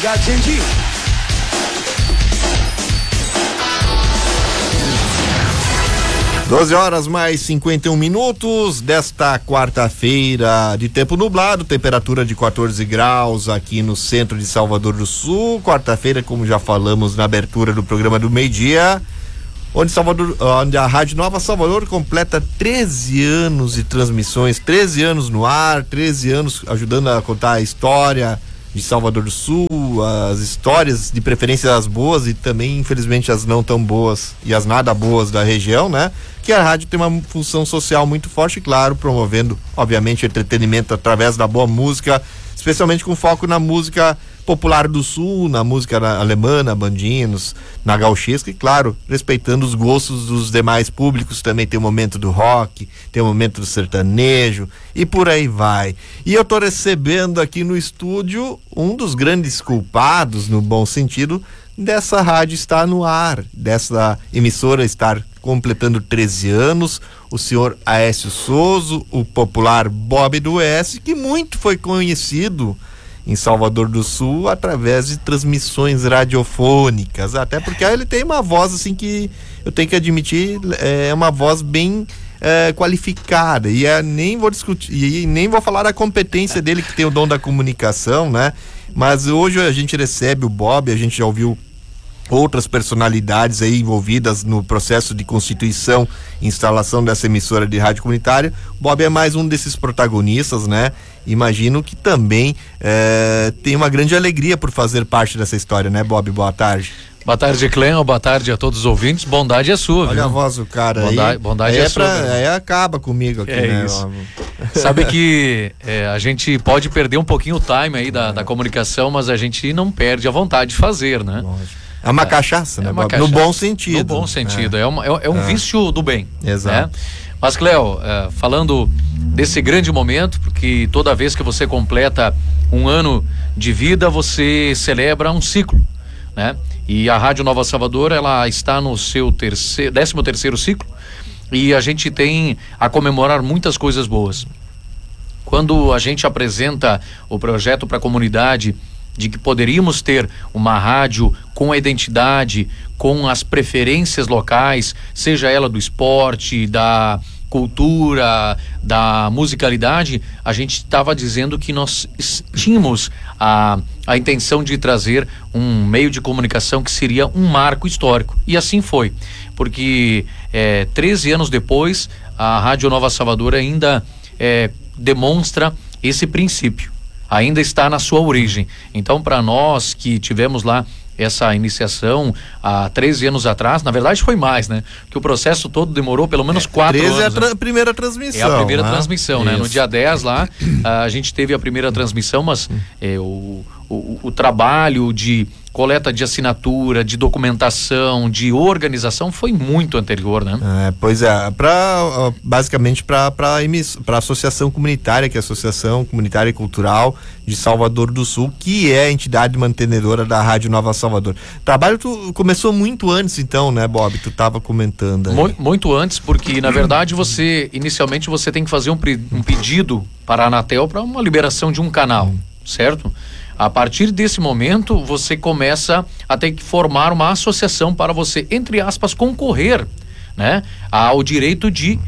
家前进。 12 mais 51 minutos desta quarta-feira de tempo nublado, temperatura de 14 graus aqui no centro de Salvador do Sul. Quarta-feira, como já falamos na abertura do programa do meio-dia, onde a Rádio Nova Salvador completa 13 anos de transmissões, 13 anos no ar, 13 anos ajudando a contar a história de Salvador do Sul, as histórias, de preferência as boas e também, infelizmente, as não tão boas e as nada boas da região, né? Que a rádio tem uma função social muito forte, claro, promovendo, obviamente, entretenimento através da boa música, especialmente com foco na música popular do Sul, na música alemã, na bandinos, na gauchesca e, claro, respeitando os gostos dos demais públicos. Também tem o momento do rock, tem o momento do sertanejo e por aí vai. E eu tô recebendo aqui no estúdio um dos grandes culpados, no bom sentido, dessa rádio estar no ar, dessa emissora estar completando 13 anos, o senhor Aécio Souza, o popular Bob do S, que muito foi conhecido em Salvador do Sul através de transmissões radiofônicas, até porque ele tem uma voz assim que eu tenho que admitir, é uma voz bem qualificada, e nem vou discutir e nem vou falar da competência dele, que tem o dom da comunicação, né? Mas hoje a gente recebe o Bob, a gente já ouviu outras personalidades aí envolvidas no processo de constituição e instalação dessa emissora de rádio comunitária. Bob é mais um desses protagonistas, né? Imagino que também tem uma grande alegria por fazer parte dessa história, né, Bob? Boa tarde. Boa tarde, Clem, boa tarde a todos os ouvintes. Bondade é sua, Olha, viu? A voz do cara aí. Bondade é sua. Aí acaba comigo aqui, né? Isso. Sabe que a gente pode perder um pouquinho o time aí da comunicação, mas a gente não perde a vontade de fazer, né? Lógico. É uma cachaça, né? Uma cachaça. No bom sentido. No bom sentido. É um vício do bem. Exato. Né? Mas, Cléo, falando desse grande momento, porque toda vez que você completa um ano de vida, você celebra um ciclo, né? E a Rádio Nova Salvador, ela está no seu 13º ciclo, e a gente tem a comemorar muitas coisas boas. Quando a gente apresenta o projeto para a comunidade de que poderíamos ter uma rádio com a identidade, com as preferências locais, seja ela do esporte, da cultura, da musicalidade, a gente estava dizendo que nós tínhamos a intenção de trazer um meio de comunicação que seria um marco histórico. E assim foi, porque 13 anos depois, a Rádio Nova Salvador ainda demonstra esse princípio. Ainda está na sua origem. Então, para nós que tivemos lá essa iniciação há 13 anos atrás, na verdade foi mais, né? Porque o processo todo demorou pelo menos 4 anos. 13 é a primeira transmissão. É a primeira transmissão, né? No dia 10 lá, a gente teve a primeira transmissão, mas o trabalho de coleta de assinatura, de documentação, de organização foi muito anterior, né? Pois é, basicamente para a Associação Comunitária, que é a Associação Comunitária e Cultural de Salvador do Sul, que é a entidade mantenedora da Rádio Nova Salvador. O trabalho começou muito antes, então, né, Bob? Tu estava comentando aí. Muito antes, porque na verdade inicialmente você tem que fazer um pedido para a Anatel para uma liberação de um canal, certo? A partir desse momento, você começa a ter que formar uma associação para você, entre aspas, concorrer, né, ao direito de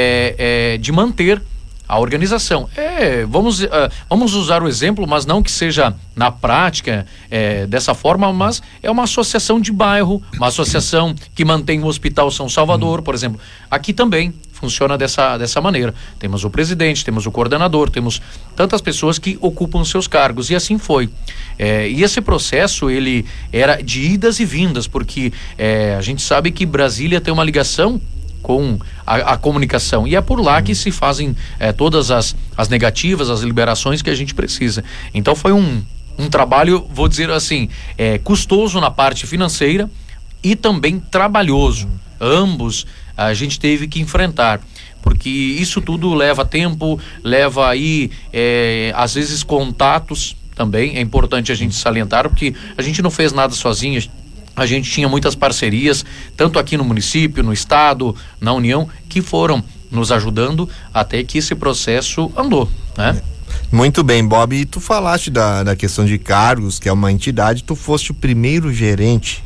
manter a organização. Vamos usar o exemplo, mas não que seja na prática dessa forma, mas é uma associação de bairro, uma associação que mantém o Hospital São Salvador, por exemplo. Aqui também funciona dessa maneira. Temos o presidente, temos o coordenador, temos tantas pessoas que ocupam seus cargos, e assim foi. E esse processo, ele era de idas e vindas, porque a gente sabe que Brasília tem uma ligação com a comunicação, e é por lá que se fazem todas as negativas, as liberações que a gente precisa. Então foi um trabalho, vou dizer assim, custoso na parte financeira e também trabalhoso. Ambos a gente teve que enfrentar, porque isso tudo leva tempo, leva aí às vezes contatos também. É importante a gente salientar, porque a gente não fez nada sozinho. A gente tinha muitas parcerias, tanto aqui no município, no estado, na União, que foram nos ajudando até que esse processo andou, né? Muito bem, Bob, e tu falaste da questão de cargos, que é uma entidade, tu foste o primeiro gerente.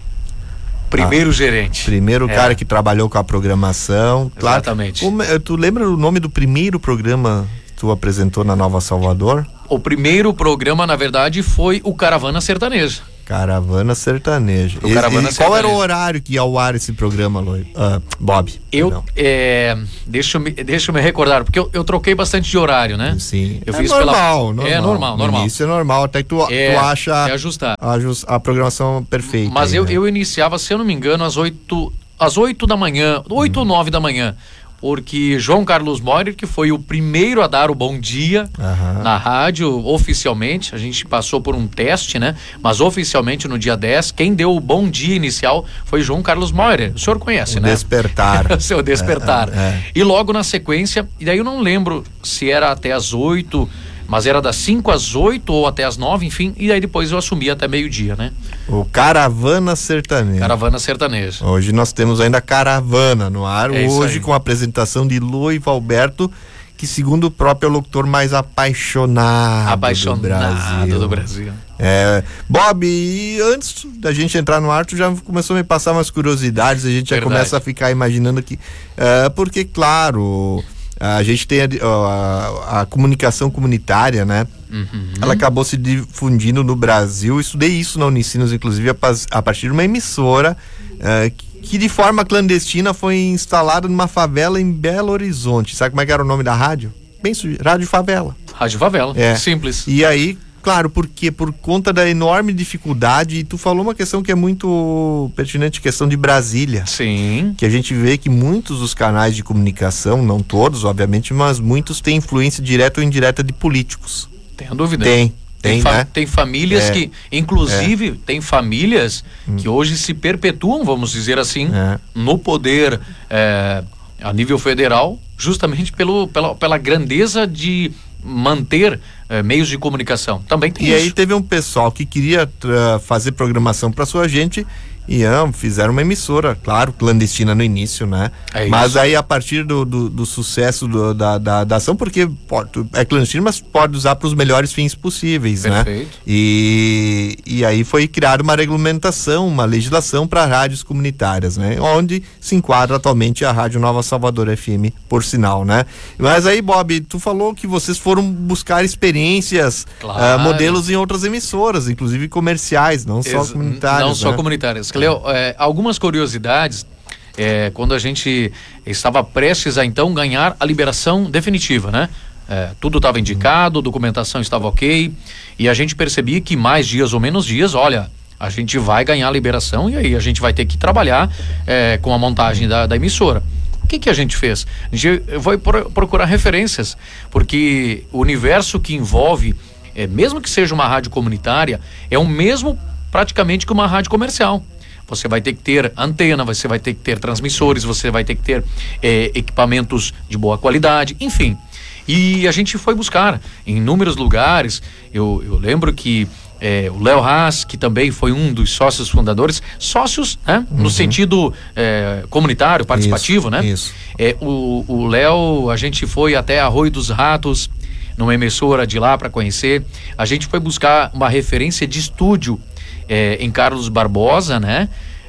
Primeiro cara que trabalhou com a programação. Exatamente. Claro, tu lembra o nome do primeiro programa que tu apresentou na Nova Salvador? O primeiro programa, na verdade, foi o Caravana Sertaneja. Caravana Sertaneja. Qual era o horário que ia ao ar esse programa, Bob? Deixa eu me recordar, porque eu troquei bastante de horário, né? Sim. Eu fiz normal. É normal. Isso é normal, até que tu acha ajustar a programação perfeita. Mas aí, eu iniciava, se eu não me engano, às 8 da manhã, 8 ou 9 da manhã. Porque João Carlos Moirer, que foi o primeiro a dar o bom dia na rádio, oficialmente, a gente passou por um teste, né? Mas oficialmente no dia 10, quem deu o bom dia inicial foi João Carlos Moirer. O senhor conhece, né? Despertar. O seu Despertar. E logo na sequência, e daí eu não lembro se era até as 8, mas era das 5 às 8 ou até as 9, enfim, e daí depois eu assumi até meio-dia, né? O Caravana Sertaneja. Caravana Sertaneja. Hoje nós temos ainda Caravana no ar, hoje com a apresentação de Lô e Valberto, que segundo o próprio locutor mais apaixonado do Brasil. Bob, e antes da gente entrar no ar, tu já começou a me passar umas curiosidades, a gente já começa a ficar imaginando que, porque claro, a gente tem a comunicação comunitária, né? Ela acabou se difundindo no Brasil. Eu estudei isso na Unicinos, inclusive, a partir de uma emissora que de forma clandestina foi instalada numa favela em Belo Horizonte. Sabe como é que era o nome da rádio? Bem, Rádio Favela. Rádio Favela, simples. E aí, claro, porque por conta da enorme dificuldade, e tu falou uma questão que é muito pertinente, questão de Brasília. Sim. Que a gente vê que muitos dos canais de comunicação, não todos, obviamente, mas muitos têm influência direta ou indireta de políticos. Tem a dúvida. Né? Tem famílias que, inclusive, tem famílias que hoje se perpetuam, vamos dizer assim, no poder a nível federal, justamente pela grandeza de manter meios de comunicação. Também tem isso. E aí teve um pessoal que queria fazer programação para sua gente e fizeram uma emissora, claro, clandestina no início, né? Mas aí a partir do sucesso da ação, porque é clandestino, mas pode usar para os melhores fins possíveis, Perfeito. Né? E aí foi criada uma regulamentação, uma legislação para rádios comunitárias, né? Onde se enquadra atualmente a Rádio Nova Salvador FM, por sinal, né? Mas aí, Bob, tu falou que vocês foram buscar experiências, modelos em outras emissoras, inclusive comerciais, não só comunitárias. Não só comunitárias. Cleo, algumas curiosidades, quando a gente estava prestes a então ganhar a liberação definitiva, né? Tudo estava indicado, documentação estava ok, e a gente percebia que mais dias ou menos dias, olha, a gente vai ganhar a liberação e aí a gente vai ter que trabalhar com a montagem da emissora. O que a gente fez? A gente foi procurar referências, porque o universo que envolve, mesmo que seja uma rádio comunitária, é o mesmo praticamente que uma rádio comercial. Você vai ter que ter antena, você vai ter que ter transmissores, você vai ter que ter equipamentos de boa qualidade, enfim. E a gente foi buscar em inúmeros lugares. Eu lembro que o Léo Haas, que também foi um dos sócios fundadores, sócios, né? No sentido comunitário, participativo, né? Isso. O Léo, a gente foi até Arroio dos Ratos, numa emissora de lá para conhecer. A gente foi buscar uma referência de estúdio em Carlos Barbosa, né?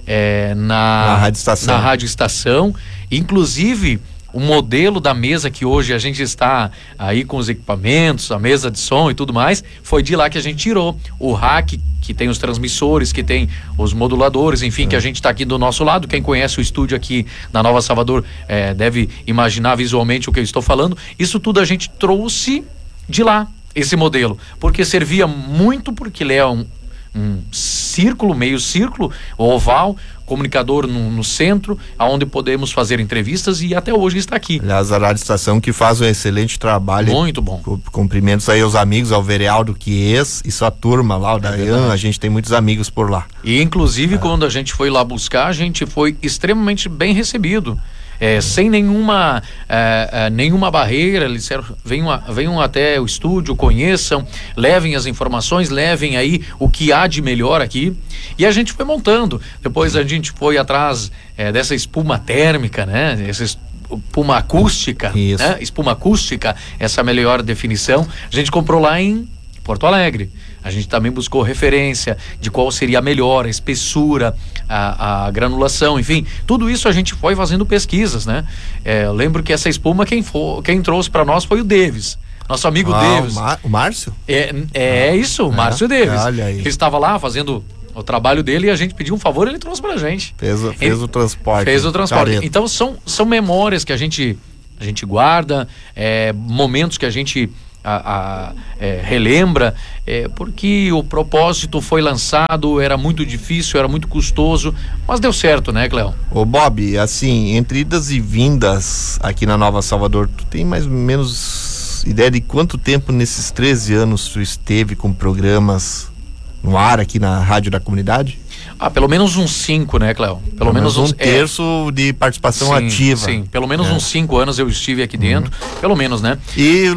Na Rádio Estação. Inclusive, o modelo da mesa que hoje a gente está aí com os equipamentos, a mesa de som e tudo mais, foi de lá que a gente tirou. O rack, que tem os transmissores, que tem os moduladores, enfim, que a gente está aqui do nosso lado. Quem conhece o estúdio aqui na Nova Salvador deve imaginar visualmente o que eu estou falando. Isso tudo a gente trouxe de lá, esse modelo, porque servia muito, porque ele é um círculo, meio círculo, oval, comunicador no centro, aonde podemos fazer entrevistas, e até hoje está aqui. Aliás, a Rádio Estação que faz um excelente trabalho. Muito bom. Cumprimentos aí aos amigos, ao Verealdo Chies e sua turma lá, o Dayan, a gente tem muitos amigos por lá. E inclusive quando a gente foi lá buscar, a gente foi extremamente bem recebido. Sem nenhuma barreira. Eles disseram, venham até o estúdio, conheçam, levem as informações, levem aí o que há de melhor aqui, e a gente foi montando. Depois a gente foi atrás dessa espuma térmica, né? espuma acústica, né? Espuma acústica, essa é a melhor definição. A gente comprou lá em Porto Alegre. A gente também buscou referência de qual seria a melhor, a espessura, a granulação, enfim, tudo isso a gente foi fazendo pesquisas, né? Eu lembro que essa espuma quem trouxe para nós foi o Davis, nosso amigo Davis. O Márcio? Isso, o Márcio Davis. Olha aí. Ele estava lá fazendo o trabalho dele e a gente pediu um favor e ele trouxe pra gente. Fez o transporte. Fez o transporte. Careta. Então são memórias que a gente guarda, momentos que a gente relembra, porque o propósito foi lançado, era muito difícil, era muito custoso, mas deu certo, né, Cléo? Ô Bob, assim, entre idas e vindas aqui na Nova Salvador, tu tem mais ou menos ideia de quanto tempo nesses 13 anos tu esteve com programas no ar aqui na Rádio da Comunidade? Pelo menos uns 5, né, Cléo? Pelo menos um terço de participação ativa. Sim, pelo menos uns 5 anos eu estive aqui dentro, pelo menos, né? E,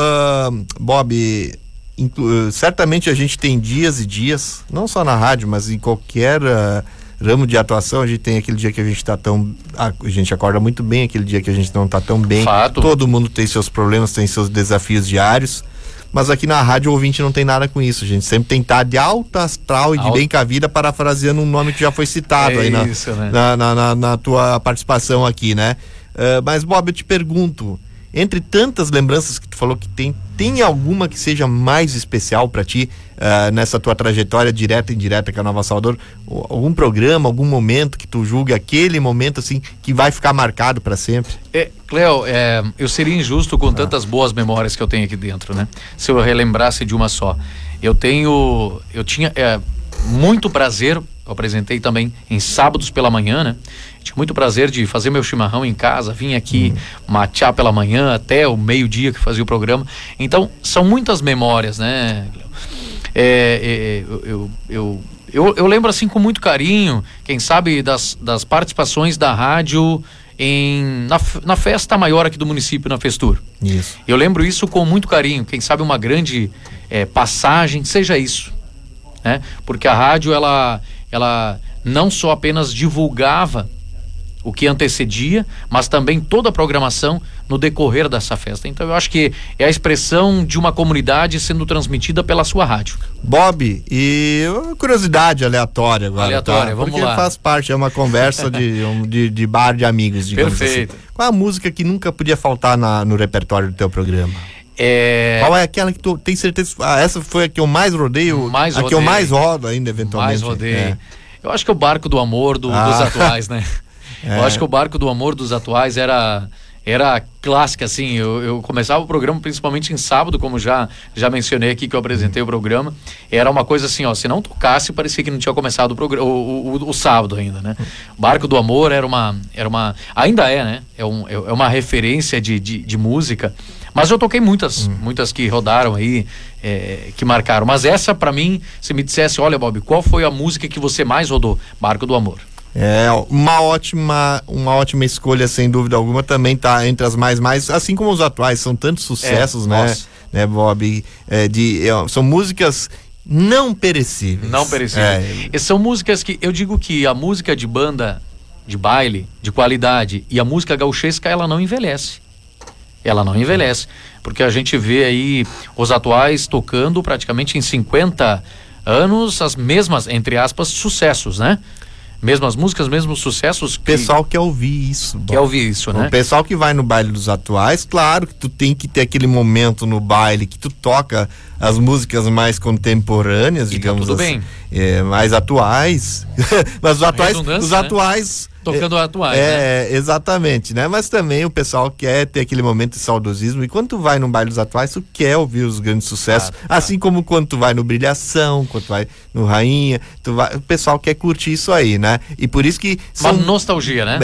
Bob, certamente a gente tem dias e dias, não só na rádio, mas em qualquer ramo de atuação, a gente tem aquele dia que a gente tá a gente acorda muito bem, aquele dia que a gente não tá tão bem. Fato. Todo mundo tem seus problemas, tem seus desafios diários. Mas aqui na rádio o ouvinte não tem nada com isso, gente. Sempre tem que estar de alta astral e de bem com a vida, parafraseando um nome que já foi citado aí na tua participação aqui, né? Mas, Bob, eu te pergunto, entre tantas lembranças que tu falou que tem alguma que seja mais especial para ti nessa tua trajetória direta e indireta com a Nova Salvador? Algum programa, algum momento que tu julga aquele momento assim que vai ficar marcado para sempre? Cléo, eu seria injusto com tantas boas memórias que eu tenho aqui dentro, né? Se eu relembrasse de uma só. Eu tinha muito prazer, eu apresentei também em sábados pela manhã, né? Tinha muito prazer de fazer meu chimarrão em casa, vim aqui matear pela manhã até o meio-dia que fazia o programa. Então, são muitas memórias, né? Eu lembro assim com muito carinho, quem sabe das participações da rádio na festa maior aqui do município, na Festur. Isso. Eu lembro isso com muito carinho, quem sabe uma grande passagem, seja isso, né? Porque a rádio, ela não só apenas divulgava o que antecedia, mas também toda a programação no decorrer dessa festa. Então eu acho que é a expressão de uma comunidade sendo transmitida pela sua rádio. Bob, e uma curiosidade aleatória agora. Aleatória, vamos porque lá. Faz parte, é uma conversa de bar de amigos, digamos. Perfeito. Assim. Qual é a música que nunca podia faltar no repertório do teu programa? Qual é aquela que tu tem certeza? Essa foi a que eu mais rodeio, que eu mais rodo ainda, eventualmente. Mais rodei. Eu acho que o Barco do Amor dos atuais, né? Eu acho que o Barco do Amor dos atuais era clássica, assim. Eu começava o programa principalmente em sábado, como já mencionei aqui que eu apresentei o programa. Era uma coisa assim, se não tocasse, parecia que não tinha começado o programa, o sábado ainda, né? O Barco do Amor era uma ainda né? É uma referência de música. Mas eu toquei muitas que rodaram aí, que marcaram. Mas essa, pra mim, se me dissesse, olha, Bob, qual foi a música que você mais rodou? Barco do Amor. Uma ótima escolha, sem dúvida alguma, também tá entre as mais, assim como os atuais, são tantos sucessos, né, Bob? São músicas não perecíveis. Não perecíveis. E são músicas que, eu digo que a música de banda, de baile, de qualidade, e a música gauchesca, ela não envelhece. Ela não envelhece, porque a gente vê aí os atuais tocando praticamente em 50 anos as mesmas, entre aspas, sucessos, né? Mesmas músicas, mesmos sucessos. O pessoal quer ouvir isso. Quer ouvir isso, né? O pessoal que vai no baile dos atuais, claro que tu tem que ter aquele momento no baile que tu toca as músicas mais contemporâneas, digamos tudo assim. Bem. Mais atuais. Mas os atuais... Tocando atuais, né? Exatamente, né? Mas também o pessoal quer ter aquele momento de saudosismo, e quando tu vai no baile dos atuais, tu quer ouvir os grandes sucessos, assim como quando tu vai no Brilhação, quando tu vai no Rainha, o pessoal quer curtir isso aí, né? E por isso que... Uma nostalgia, né?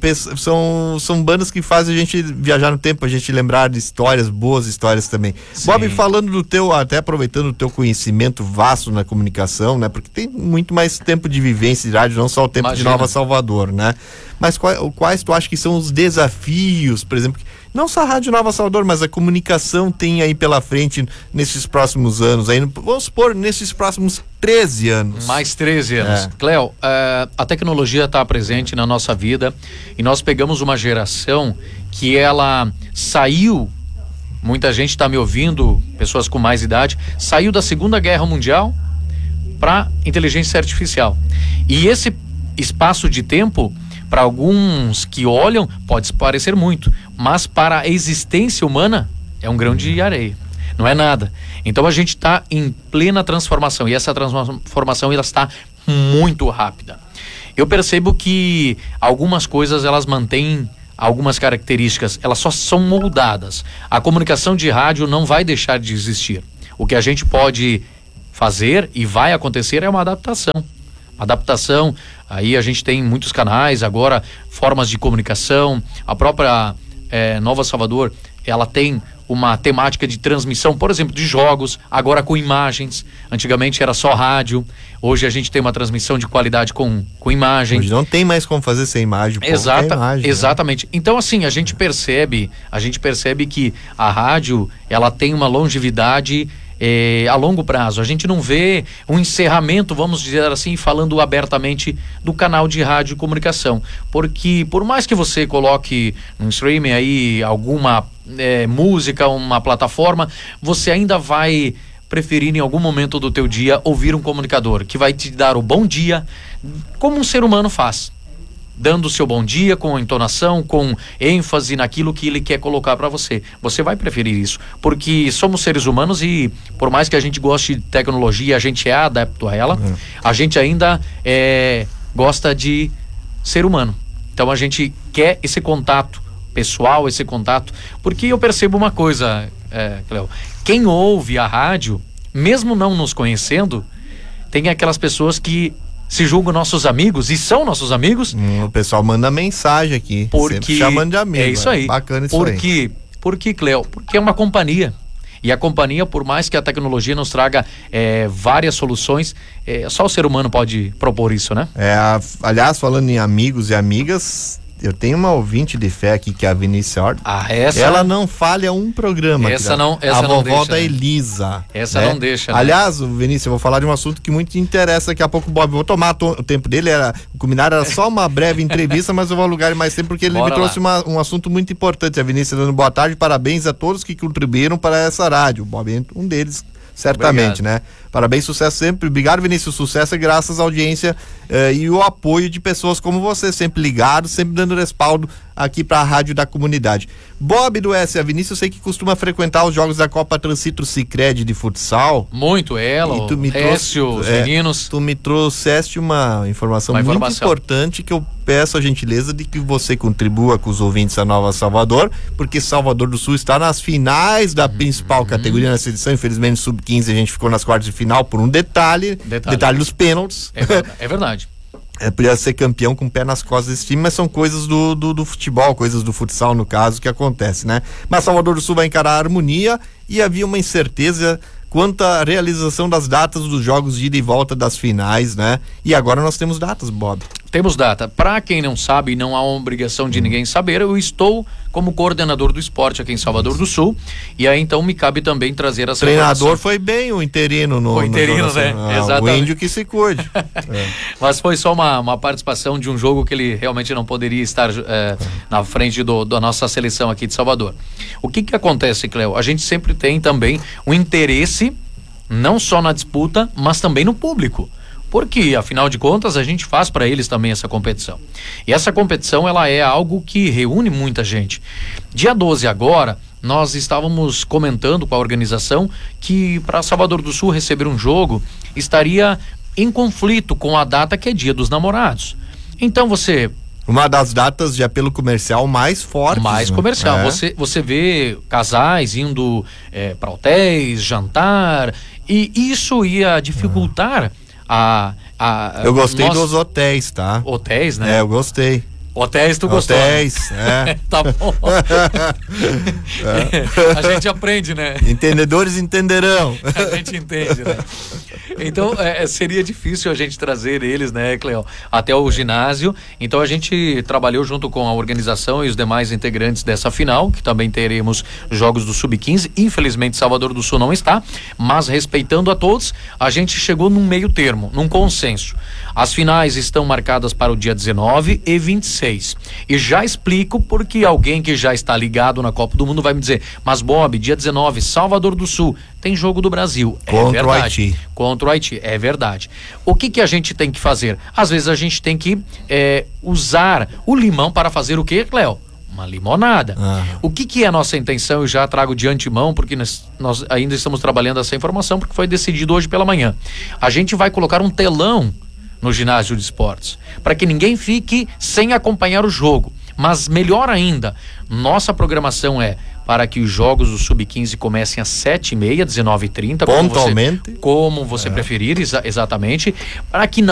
São bandas que fazem a gente viajar no tempo, a gente lembrar de histórias, boas histórias também. Sim. Bob, falando do teu, até aproveitando o teu conhecimento vasto na comunicação, né? Porque tem muito mais tempo de vivência de rádio, não só o tempo de Nova Salvador, né? Mas quais tu acha que são os desafios, por exemplo, não só a Rádio Nova Salvador, mas a comunicação tem aí pela frente nesses próximos anos, aí, vamos supor, nesses próximos 13 anos. Mais 13 anos. Cléo, a tecnologia está presente na nossa vida e nós pegamos uma geração que ela saiu, muita gente está me ouvindo, pessoas com mais idade, saiu da Segunda Guerra Mundial para inteligência artificial. E esse espaço de tempo, para alguns que olham, pode parecer muito, mas para a existência humana é um grão de areia, não é nada. Então a gente está em plena transformação, e essa transformação ela está muito rápida. Eu percebo que algumas coisas elas mantêm algumas características, elas só são moldadas. A comunicação de rádio não vai deixar de existir. O que a gente pode fazer e vai acontecer é uma adaptação. Adaptação, aí a gente tem muitos canais agora, formas de comunicação. A própria Nova Salvador, ela tem uma temática de transmissão, por exemplo, de jogos, agora com imagens. Antigamente era só rádio, hoje a gente tem uma transmissão de qualidade com imagem. Hoje não tem mais como fazer sem imagem. Exatamente. Né? Então, assim, a gente percebe que a rádio, ela tem uma longevidade a longo prazo. A gente não vê um encerramento, vamos dizer assim, falando abertamente do canal de rádio e comunicação, porque por mais que você coloque no streaming aí alguma música, uma plataforma, você ainda vai preferir em algum momento do teu dia ouvir um comunicador que vai te dar o bom dia, como um ser humano faz, dando o seu bom dia com entonação, com ênfase naquilo que ele quer colocar para você. Você vai preferir isso, porque somos seres humanos e por mais que a gente goste de tecnologia, a gente é adepto a ela, a gente ainda gosta de ser humano. Então a gente quer esse contato pessoal, esse contato, porque eu percebo uma coisa, Cleo, quem ouve a rádio, mesmo não nos conhecendo, tem aquelas pessoas que se julgam nossos amigos e são nossos amigos. O pessoal manda mensagem aqui, sempre chamando de amigo. É isso aí. Bacana isso aí. Por que, Cleo? Porque é uma companhia. E a companhia, por mais que a tecnologia nos traga várias soluções, só o ser humano pode propor isso, né? Aliás, falando em amigos e amigas, eu tenho uma ouvinte de fé aqui, que é a Vinícius Horta. Ela não falha um programa. Essa não vovó deixa, da Elisa. Essa não deixa. Aliás, Vinícius, eu vou falar de um assunto que muito te interessa daqui a pouco, Bob. Vou tomar o tempo dele. O combinado era só uma breve entrevista, mas eu vou alugar mais tempo porque ele me trouxe um assunto muito importante. A Vinícius dando boa tarde, parabéns a todos que contribuíram para essa rádio. O Bob é um deles, certamente. Obrigado. Né? Parabéns, sucesso sempre. Obrigado, Vinícius. Sucesso é graças à audiência e o apoio de pessoas como você, sempre ligados, sempre dando respaldo aqui para a rádio da comunidade. Bob do SA Vinícius, eu sei que costuma frequentar os jogos da Copa Transcitro Sicredi de futsal. Muito, os meninos. Tu me trouxeste uma informação muito importante, que eu peço a gentileza de que você contribua com os ouvintes da Nova Salvador, porque Salvador do Sul está nas finais da principal categoria nessa edição. Infelizmente, sub-15 a gente ficou nas quartas de final por um detalhe dos pênaltis. É verdade. Podia ser campeão com o pé nas costas desse time, mas são coisas do futebol, coisas do futsal no caso, que acontece, né? Mas Salvador do Sul vai encarar a Harmonia e havia uma incerteza quanto à realização das datas dos jogos de ida e volta das finais, né? E agora nós temos datas, Bob. Temos data. Para quem não sabe, não há obrigação de ninguém saber, eu estou como coordenador do esporte aqui em Salvador do Sul, e aí então me cabe também trazer essa treinador foi bem o interino foi interino, né? Exatamente. O índio que se cuide. Mas foi só uma participação de um jogo que ele realmente não poderia estar na frente da nossa seleção aqui de Salvador. O que acontece, Cleo? A gente sempre tem também um interesse não só na disputa, mas também no público. Porque, afinal de contas, a gente faz para eles também essa competição. E essa competição, ela é algo que reúne muita gente. Dia 12 agora, nós estávamos comentando com a organização que para Salvador do Sul receber um jogo estaria em conflito com a data que é Dia dos Namorados. Então uma das datas de apelo comercial mais fortes. Mais comercial. Você vê casais indo para hotéis, jantar, e isso ia dificultar eu gostei dos hotéis, tá? Hotéis, né? Eu gostei. Hotéis, tu gostou? Hotéis, Tá bom. A gente aprende, né? Entendedores entenderão. A gente entende, né? Então, seria difícil a gente trazer eles, né, Cleo, até o ginásio. Então, a gente trabalhou junto com a organização e os demais integrantes dessa final, que também teremos jogos do Sub-15. Infelizmente, Salvador do Sul não está, mas respeitando a todos, a gente chegou num meio termo, num consenso. As finais estão marcadas para o dia 19 e 26 16. E já explico porque alguém que já está ligado na Copa do Mundo vai me dizer, mas Bob, dia 19, Salvador do Sul, tem jogo do Brasil. Contra o Haiti. Contra o Haiti, é verdade. O que a gente tem que fazer? Às vezes a gente tem que usar o limão para fazer o quê, Cléo? Uma limonada. O que é a nossa intenção? Eu já trago de antemão, porque nós ainda estamos trabalhando essa informação, porque foi decidido hoje pela manhã. A gente vai colocar um telão no ginásio de esportes, para que ninguém fique sem acompanhar o jogo. Mas melhor ainda, nossa programação é para que os jogos do Sub-15 comecem às 7h30, 19h30. Pontualmente. Como você preferir, exatamente, para que